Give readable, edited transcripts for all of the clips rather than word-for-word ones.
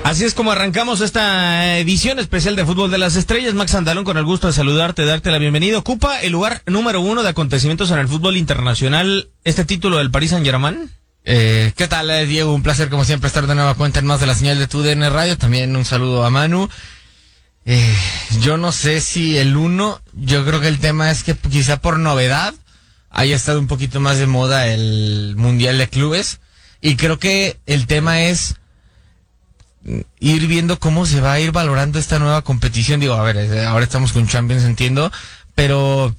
Así es como arrancamos esta edición especial de Fútbol de las Estrellas. Max Andalón, con el gusto de saludarte, darte la bienvenida. Ocupa el lugar número 1 de acontecimientos en el fútbol internacional este título del Paris Saint-Germain. ¿Qué tal, Diego? Un placer como siempre estar de nueva cuenta en más de la señal de TUDN Radio. También un saludo a Manu. Yo no sé si el 1, yo creo que el tema es que quizá por novedad haya estado un poquito más de moda el Mundial de Clubes. Y creo que el tema es ir viendo cómo se va a ir valorando esta nueva competición. Digo, a ver, ahora estamos con Champions, entiendo, pero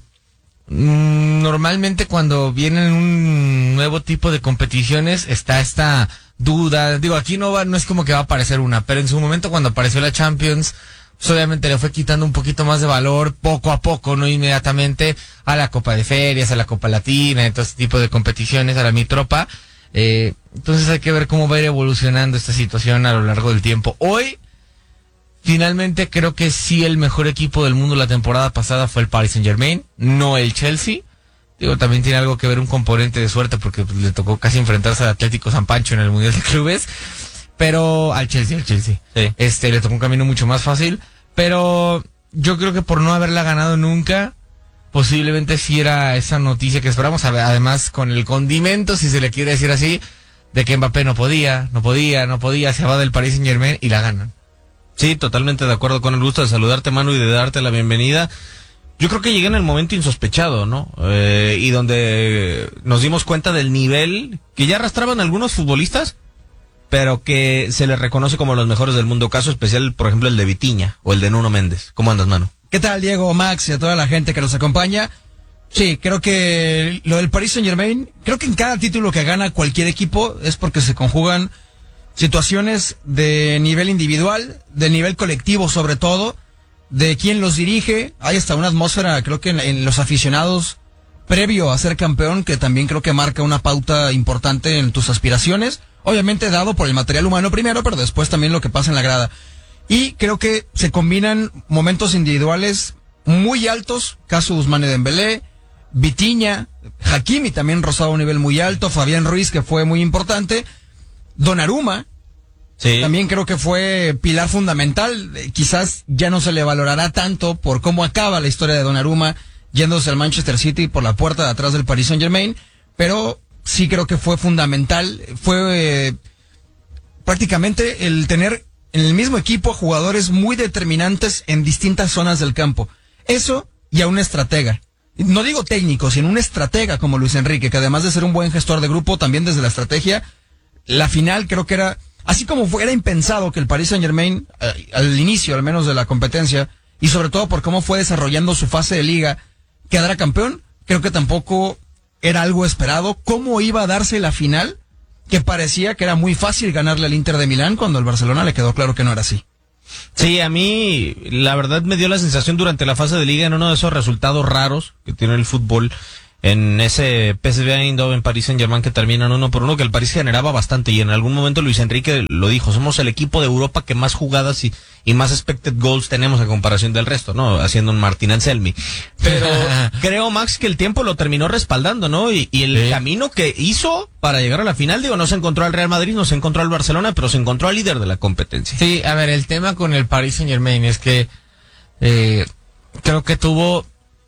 normalmente cuando vienen un nuevo tipo de competiciones está esta duda. Digo, aquí no es como que va a aparecer una, pero en su momento cuando apareció la Champions, pues obviamente le fue quitando un poquito más de valor poco a poco, no inmediatamente, a la Copa de Ferias, a la Copa Latina, a todo este tipo de competiciones, a la Mitropa. Entonces hay que ver cómo va a ir evolucionando esta situación a lo largo del tiempo. Hoy, finalmente creo que sí el mejor equipo del mundo la temporada pasada fue el Paris Saint-Germain, no el Chelsea. Digo, también tiene algo que ver un componente de suerte porque pues, le tocó casi enfrentarse al Atlético San Pancho en el Mundial de Clubes, pero al Chelsea. Sí. Le tocó un camino mucho más fácil, pero yo creo que por no haberla ganado nunca, posiblemente sí era esa noticia que esperamos, además con el condimento, si se le quiere decir así, de que Mbappé no podía, se va del Paris Saint-Germain y la ganan. Sí, totalmente de acuerdo, con el gusto de saludarte, Manu, y de darte la bienvenida. Yo creo que llegué en el momento insospechado, ¿no? Y donde nos dimos cuenta del nivel que ya arrastraban algunos futbolistas, pero que se les reconoce como los mejores del mundo. Caso especial, por ejemplo, el de Vitinha o el de Nuno Méndez. ¿Cómo andas, Manu? ¿Qué tal, Diego, Max y a toda la gente que nos acompaña? Sí, creo que lo del Paris Saint-Germain, creo que en cada título que gana cualquier equipo es porque se conjugan situaciones de nivel individual, de nivel colectivo sobre todo, de quién los dirige. Hay hasta una atmósfera, creo que en los aficionados, previo a ser campeón, que también creo que marca una pauta importante en tus aspiraciones. Obviamente dado por el material humano primero, pero después también lo que pasa en la grada. Y creo que se combinan momentos individuales muy altos, caso Ousmane Dembélé, Vitinha, Hakimi también rozaba un nivel muy alto, Fabián Ruiz, que fue muy importante, Donnarumma, sí, también creo que fue pilar fundamental. Quizás ya no se le valorará tanto por cómo acaba la historia de Donnarumma yéndose al Manchester City por la puerta de atrás del Paris Saint-Germain, pero sí creo que fue fundamental, fue prácticamente el tener en el mismo equipo jugadores muy determinantes en distintas zonas del campo. Eso y a un estratega. No digo técnico, sino un estratega como Luis Enrique, que además de ser un buen gestor de grupo, también desde la estrategia, la final creo que era, así como era impensado que el Paris Saint-Germain, al inicio al menos de la competencia, y sobre todo por cómo fue desarrollando su fase de liga, quedara campeón, creo que tampoco era algo esperado. ¿Cómo iba a darse la final? Que parecía que era muy fácil ganarle al Inter de Milán, cuando al Barcelona le quedó claro que no era así. Sí, a mí la verdad me dio la sensación durante la fase de liga, en uno de esos resultados raros que tiene el fútbol, en ese PSV Eindhoven Paris Saint-Germain que terminan 1-1, que el París generaba bastante, y en algún momento Luis Enrique lo dijo: somos el equipo de Europa que más jugadas y más expected goals tenemos a comparación del resto, ¿no? Haciendo un Martín Anselmi. Pero creo, Max, que el tiempo lo terminó respaldando, ¿no? Y el camino que hizo para llegar a la final, digo, no se encontró al Real Madrid, no se encontró al Barcelona, pero se encontró al líder de la competencia. Sí, a ver, el tema con el Paris Saint-Germain es que creo que tuvo,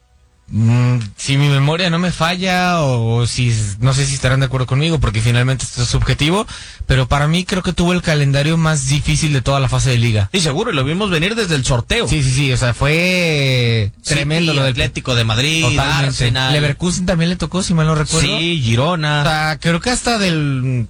si mi memoria no me falla, o si no sé si estarán de acuerdo conmigo, porque finalmente esto es subjetivo, pero para mí creo que tuvo el calendario más difícil de toda la fase de liga. Sí, seguro, y lo vimos venir desde el sorteo. Sí, o sea, fue tremendo, sí, lo del Atlético de Madrid, totalmente. Arsenal. Leverkusen también le tocó, si mal no recuerdo. Sí, Girona. O sea, creo que hasta del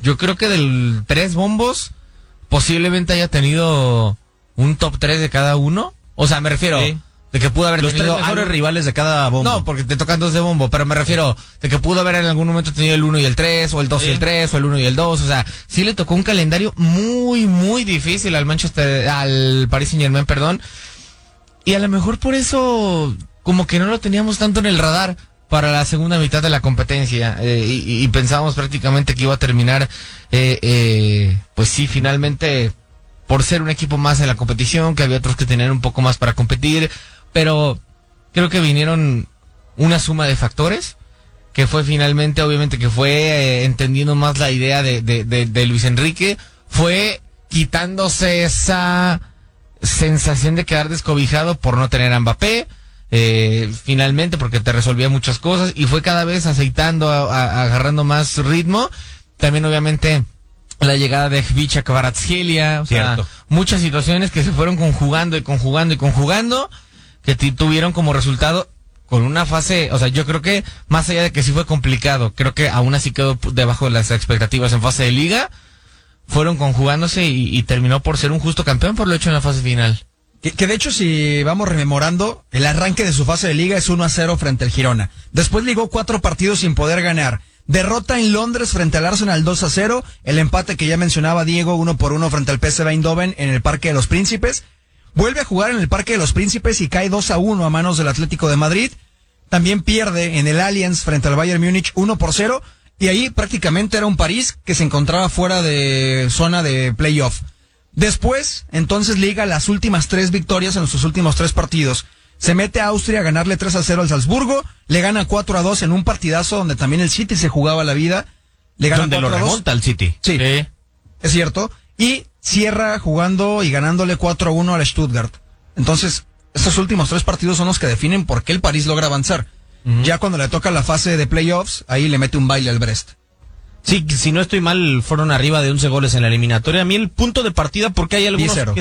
3 bombos posiblemente haya tenido un top 3 de cada uno. O sea, me refiero, sí, de que pudo haber los tenido tres mejores rivales de cada bombo. No, porque te tocan 2 de bombo, pero me refiero de que pudo haber en algún momento tenido el 1 y el 3, o el 2 y el 3, o el 1 y el 2, o sea, sí le tocó un calendario muy, muy difícil al Paris Saint-Germain, perdón, y a lo mejor por eso como que no lo teníamos tanto en el radar para la segunda mitad de la competencia, y pensábamos prácticamente que iba a terminar, pues sí, finalmente, por ser un equipo más en la competición, que había otros que tenían un poco más para competir, pero creo que vinieron una suma de factores, que fue finalmente, obviamente, que fue entendiendo más la idea de Luis Enrique, fue quitándose esa sensación de quedar descobijado por no tener a Mbappé, finalmente, porque te resolvía muchas cosas, y fue cada vez aceitando, agarrando más ritmo. También obviamente la llegada de Khvicha Kvaratskhelia, o sea, muchas situaciones que se fueron conjugando, que tuvieron como resultado con una fase, o sea, yo creo que más allá de que sí fue complicado, creo que aún así quedó debajo de las expectativas en fase de liga, fueron conjugándose y terminó por ser un justo campeón por lo hecho en la fase final. Que de hecho, si vamos rememorando, el arranque de su fase de liga es 1-0 frente al Girona. Después ligó 4 partidos sin poder ganar. Derrota en Londres frente al Arsenal 2-0. El empate que ya mencionaba Diego, 1-1 frente al PSV Eindhoven en el Parque de los Príncipes. Vuelve a jugar en el Parque de los Príncipes y cae 2-1 a manos del Atlético de Madrid. También pierde en el Allianz frente al Bayern Múnich 1-0. Y ahí prácticamente era un París que se encontraba fuera de zona de playoff. Después, entonces liga las últimas 3 victorias en sus últimos 3 partidos. Se mete a Austria a ganarle 3-0 al Salzburgo, le gana 4-2 en un partidazo donde también el City se jugaba la vida. Le gana 4-2. Donde lo remonta el City. Sí, es cierto. Y cierra jugando y ganándole 4-1 al Stuttgart. Entonces, estos últimos 3 partidos son los que definen por qué el París logra avanzar. Ya cuando le toca la fase de playoffs, ahí le mete un baile al Brest. Sí, si no estoy mal, fueron arriba de 11 goles en la eliminatoria. A mí el punto de partida, porque hay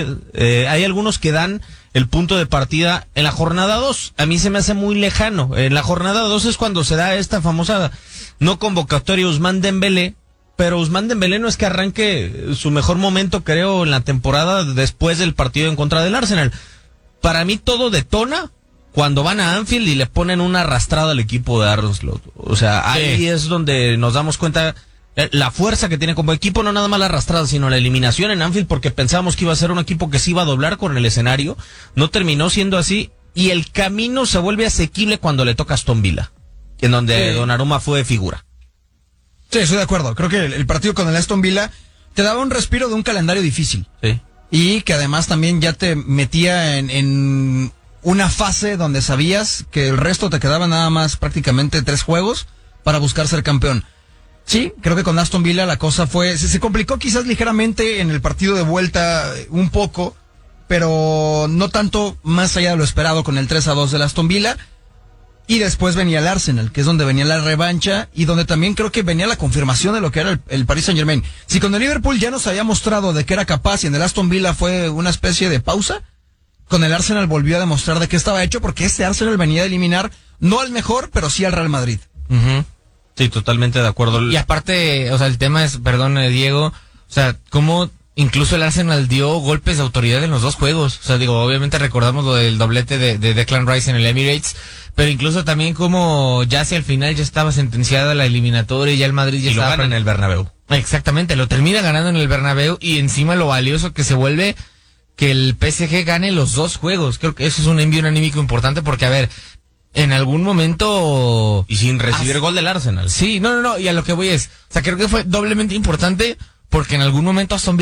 algunos que dan el punto de partida en la jornada 2. A mí se me hace muy lejano. En la jornada 2 es cuando se da esta famosa no convocatoria Ousmane Dembélé, pero Ousmane Dembélé no es que arranque su mejor momento, creo, en la temporada después del partido en contra del Arsenal. Para mí todo detona cuando van a Anfield y le ponen una arrastrada al equipo de Arne Slot. O sea, ahí es donde nos damos cuenta la fuerza que tiene como equipo, no nada más la arrastrada, sino la eliminación en Anfield, porque pensábamos que iba a ser un equipo que se iba a doblar con el escenario. No terminó siendo así, y el camino se vuelve asequible cuando le toca a Aston Villa, en donde Donnarumma fue figura. Sí, estoy de acuerdo. Creo que el partido con el Aston Villa te daba un respiro de un calendario difícil. Sí. Y que además también ya te metía en una fase donde sabías que el resto te quedaba nada más prácticamente 3 juegos para buscar ser campeón. Sí, creo que con Aston Villa la cosa se complicó quizás ligeramente en el partido de vuelta un poco, pero no tanto más allá de lo esperado con el 3-2 del Aston Villa. Y después venía el Arsenal, que es donde venía la revancha y donde también creo que venía la confirmación de lo que era el Paris Saint-Germain. Si con el Liverpool ya nos había mostrado de que era capaz y en el Aston Villa fue una especie de pausa, con el Arsenal volvió a demostrar de qué estaba hecho, porque este Arsenal venía a eliminar no al mejor, pero sí al Real Madrid. Sí, totalmente de acuerdo. Y aparte, o sea, el tema es, perdón, Diego, o sea, cómo incluso el Arsenal dio golpes de autoridad en los 2 juegos. O sea, digo, obviamente recordamos lo del doblete de Declan Rice en el Emirates, pero incluso también como ya hacia el final ya estaba sentenciada la eliminatoria y ya el Madrid ya estaba... Y lo gana en el Bernabéu. Exactamente, lo termina ganando en el Bernabéu y encima lo valioso que se vuelve que el PSG gane los 2 juegos. Creo que eso es un envío anímico importante porque, a ver, en algún momento... Y sin recibir gol del Arsenal. Sí, no, y a lo que voy es, o sea, creo que fue doblemente importante porque en algún momento Aston